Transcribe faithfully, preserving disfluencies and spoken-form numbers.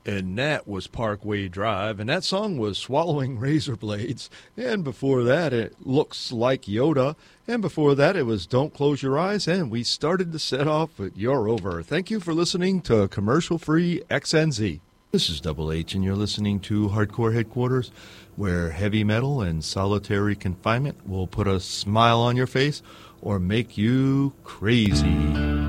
And that was Parkway Drive, and that song was Swallowing Razor Blades. And before that, it Looks Like Yoda. And before that, it was Don't Close Your Eyes. And we started the set off with You're Over. Thank you for listening to commercial-free X N Z. This is Double H, and you're listening to Hardcore Headquarters, where heavy metal and solitary confinement will put a smile on your face or make you crazy.